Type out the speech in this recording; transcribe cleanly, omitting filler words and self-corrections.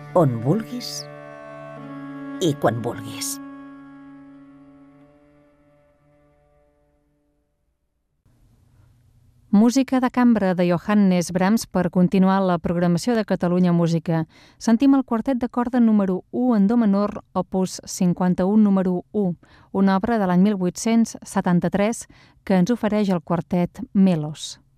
on vulguis i quan vulguis. Música de cambra de Johannes Brahms per continuar la programació de Catalunya Música. Sentim el quartet de corda número 1 en do menor, opus 51 número 1, una obra de l'any 1873 que ens ofereix el quartet Melos.